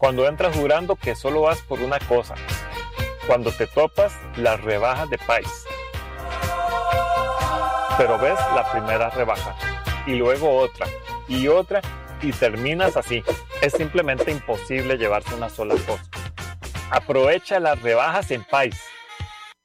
Cuando entras jurando que solo vas por una cosa. Cuando te topas las rebajas de Pais. Pero ves la primera rebaja y luego otra y otra y terminas así. Es simplemente imposible llevarse una sola cosa. Aprovecha las rebajas en Pais.